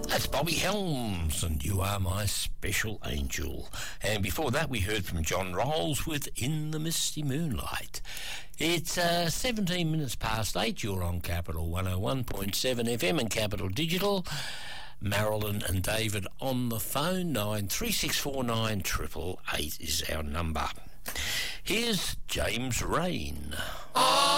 That's Bobby Helms, and You Are My Special Angel. And before that, we heard from John Rolls with In the Misty Moonlight. It's 17 minutes past 8. You're on Capital 101.7 FM and Capital Digital. Marilyn and David on the phone. 93649888 is our number. Here's James Rain.